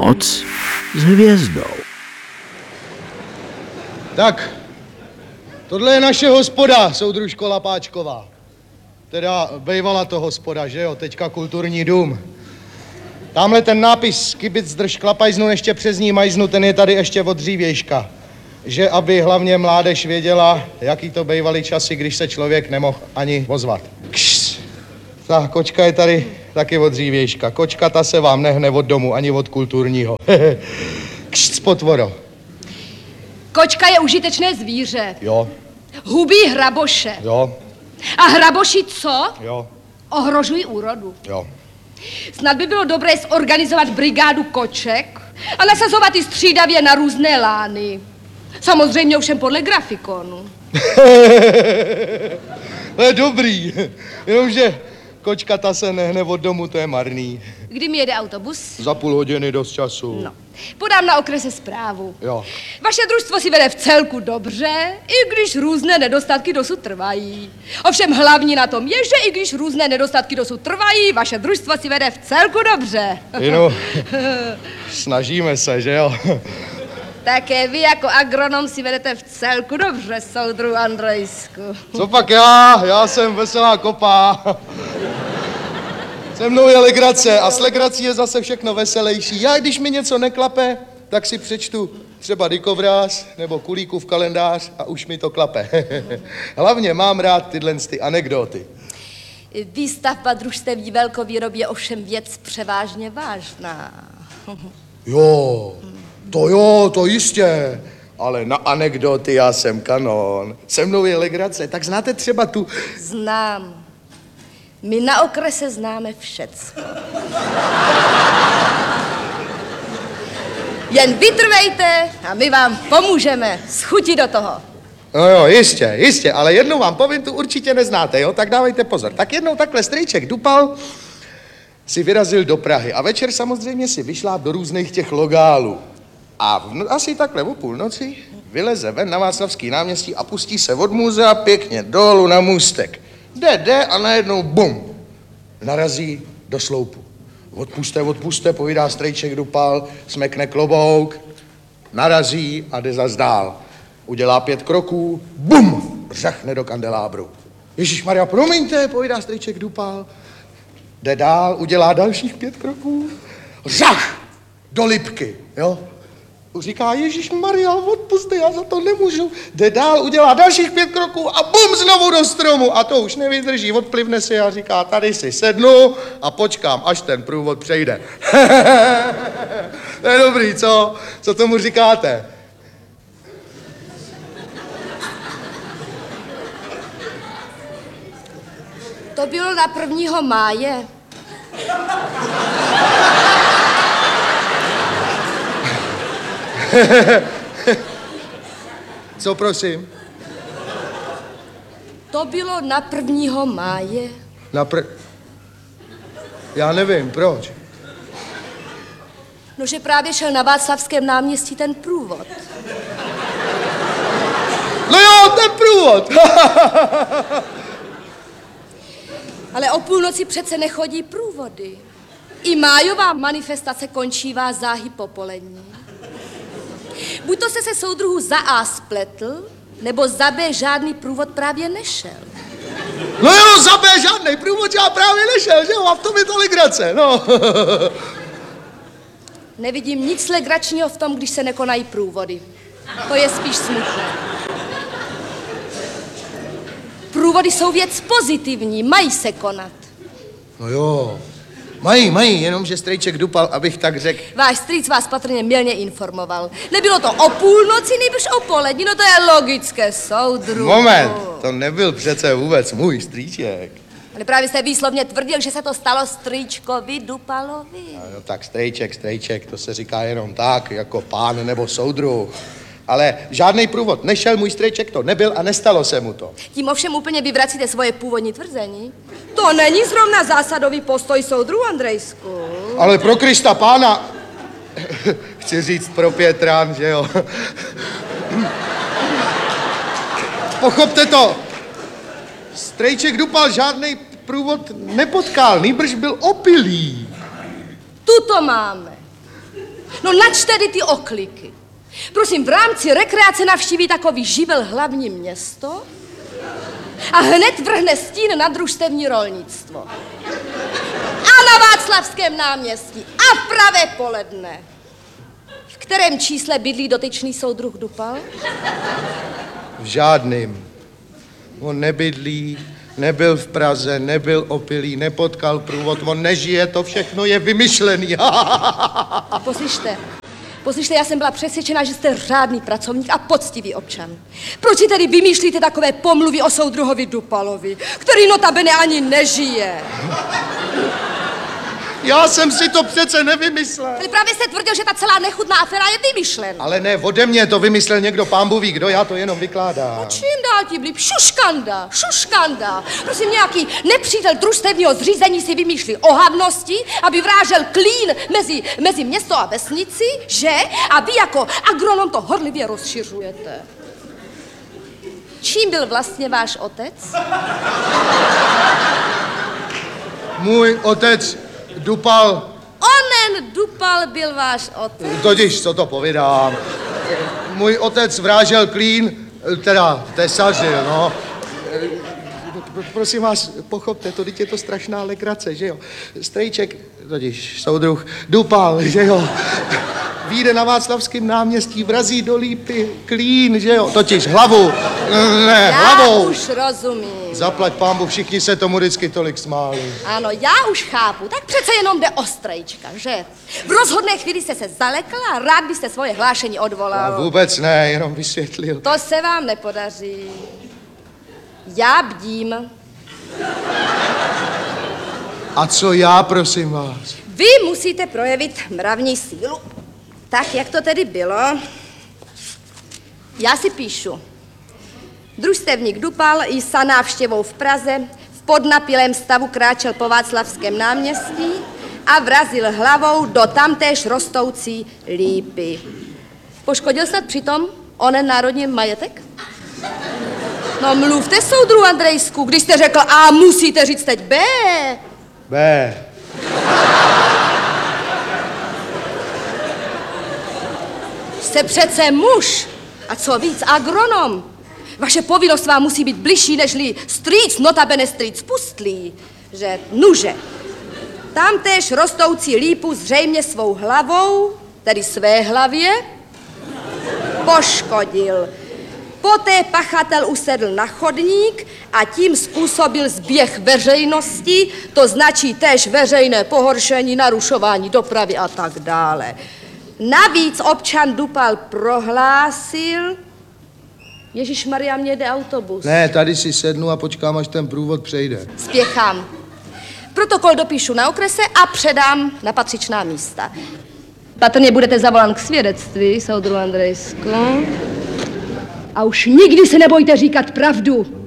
Noc s hvězdou. Tak, tohle je naše hospoda, soudružko Lapáčková. Teda bejvala to hospoda, že jo, teďka kulturní dům. Tamhle ten nápis Kibic drž klapajznu, ještě přes ní majznu, ten je tady ještě od dřívějška. Že aby hlavně mládež věděla, jaký to bejvaly časy, když se člověk nemohl ani ozvat. Kš. Ta kočka je tady taky od dřívějška. Kočka ta se vám nehne od domu, ani od kulturního. Kš, potvoro. Kočka je užitečné zvíře. Jo. Hubí hraboše. Jo. A hraboši co? Jo. Ohrožují úrodu. Jo. Snad by bylo dobré zorganizovat brigádu koček a nasazovat ji střídavě na různé lány. Samozřejmě ovšem podle grafikonu. To je dobrý, jenomže kočka ta se nehne od domu, to je marný. Kdy mi jede autobus? Za půl hodiny dost času. No, podám na okrese zprávu. Jo. Vaše družstvo si vede v celku dobře, i když různé nedostatky dosud trvají. Ovšem hlavní na tom je, že i když různé nedostatky dosud trvají, vaše družstvo si vede v celku dobře. Jenom snažíme se, že jo? Také vy jako agronom si vedete v celku dobře, soudru Andrejsku. Co pak já jsem veselá kopa. Se mnou je legrace a s legrací je zase všechno veselější. Já, když mi něco neklape, tak si přečtu třeba Dykovráz nebo Kulíkův kalendář a už mi to klape. Hlavně mám rád tyhle anekdoty. Výstavba družsteví velkovýrob je ovšem věc převážně vážná. Jo, to jistě. Ale na anekdoty já jsem kanon. Se mnou je legrace, tak znáte třeba tu... Znám. My na okrese známe všecko. Jen vytrvejte a my vám pomůžeme s chutí do toho. No jo, jistě, ale jednou vám povím, tu určitě neznáte, jo, tak dávejte pozor. Tak jednou takhle strejček Dupal si vyrazil do Prahy a večer samozřejmě si vyšláp do různých těch logálů. A asi takhle o půlnoci vyleze ven na Václavský náměstí a pustí se od muzea pěkně dolů na můstek. Jde a najednou bum, narazí do sloupu. Odpuste, povídá strejček Dupal, smekne klobouk, narazí a jde zas dál. Udělá 5 kroků, bum, řachne do kandelábru. Ježišmarja, promiňte, povídá strejček Dupal. Jde dál, udělá dalších 5 kroků, řach do Lipky, jo. Říká, Ježišmarja, odpuste, já za to nemůžu. Jde dál, udělá dalších 5 kroků a bum, znovu do stromu. A to už nevydrží, odplivne si a říká, tady si sednu a počkám, až ten průvod přejde. To je dobrý, co? Co tomu říkáte? To bylo na 1. máje. Co prosím? To bylo na 1. máje. Já nevím, proč. No, že právě šel na Václavském náměstí ten průvod. No jo, ten průvod. Ale o půlnoci přece nechodí průvody. I májová manifestace končívá záhy popolední. Buď to se soudruhu za A spletl, nebo za B žádný průvod právě nešel. No jo, za B žádný průvod já právě nešel, že jo, a v tom je to legrace, no. Nevidím nic legračního v tom, když se nekonají průvody. To je spíš smutné. Průvody jsou věc pozitivní, mají se konat. No jo, mají, jenomže strejček Dupal, abych tak řekl. Váš strýc vás patrně mylně informoval. Nebylo to o půlnoci, nejbrž o polední, no to je logické, soudruhu. Moment, to nebyl přece vůbec můj strýček. Ale právě jste výslovně tvrdil, že se to stalo strýčkovi Dupalovi. No tak strejček, to se říká jenom tak, jako pán nebo soudruh. Ale žádný průvod nešel, můj strejček to nebyl a nestalo se mu to. Tím ovšem úplně vyvracíte svoje původní tvrzení. To není zrovna zásadový postoj soudruhu Andrejsku. Ale pro Krista pána, chci říct pro Pětrán, že jo. Pochopte to, strejček Dupal žádný průvod nepotkal, nýbrž byl opilý. Tu to máme. No nač tedy ty okliky. Prosím, v rámci rekreace navštíví takový živel hlavní město a hned vrhne stín na družstevní rolnictvo. A na Václavském náměstí a v pravé poledne. V kterém čísle bydlí dotyčný soudruh Dupal? V žádným. On nebydlí, nebyl v Praze, nebyl opilý, nepotkal průvod, on nežije, to všechno je vymyšlený. Poslyšte, já jsem byla přesvědčena, že jste řádný pracovník a poctivý občan. Proč si tedy vymýšlíte takové pomluvy o soudruhovi Dupalovi, který notabene ani nežije? Já jsem si to přece nevymyslel. Ale právě jste tvrdil, že ta celá nechutná aféra je vymyšlená. Ale ne ode mě, to vymyslel někdo, pán Bůh ví kdo, já to jenom vykládám. No čím dál tím líp? Šuškanda. Prosím, nějaký nepřítel družstevního zřízení si vymýšlí ohavnosti, aby vrážel klín mezi město a vesnici, že? A vy jako agronom to horlivě rozšiřujete. Čím byl vlastně váš otec? Můj otec Dupal. Onen Dupal byl váš otec. Totiž, co to povídám. Můj otec vrážel klín, teda tesařil, no. Prosím vás, pochopte, to je to strašná legrace, že jo. Strejček, totiž soudruh Dupal, že jo. Vyjde na Václavském náměstí, vrazí do lípy klín, že jo. Totiž hlavu, ne, hlavou. Já už rozumím. Zaplať pánbu, všichni se tomu vždycky tolik smáli. Ano, já už chápu, tak přece jenom jde o strejčka, že? V rozhodné chvíli jste se zalekl a rád byste svoje hlášení odvolal. Já vůbec ne, jenom vysvětlil. To se vám nepodaří. Já bdím. A co já, prosím vás? Vy musíte projevit mravní sílu. Tak, jak to tedy bylo? Já si píšu. Družstevník Dupal i za návštěvou v Praze v podnapilém stavu kráčel po Václavském náměstí a vrazil hlavou do tamtéž rostoucí lípy. Poškodil snad přitom onen národní majetek? No mluvte, soudruhu Andrejsku, když jste řekl A, musíte říct teď B. B. Jste přece muž. A co víc, agronom. Vaše povinnost vám musí být bližší nežli strýc, notabene strýc pustlý. Že nuže. Tamtéž rostoucí lípu zřejmě svou hlavou, tedy své hlavě, poškodil. Poté pachatel usedl na chodník a tím způsobil zběh veřejnosti, to značí též veřejné pohoršení, narušování dopravy a tak dále. Navíc občan Dupal prohlásil, Ježišmarja, mě jde autobus. Ne, tady si sednu a počkám, až ten průvod přejde. Spěchám. Protokol dopíšu na okrese a předám na patřičná místa. Patrně budete zavolán k svědectví, soudruhu Andrejsku. A už nikdy se nebojte říkat pravdu.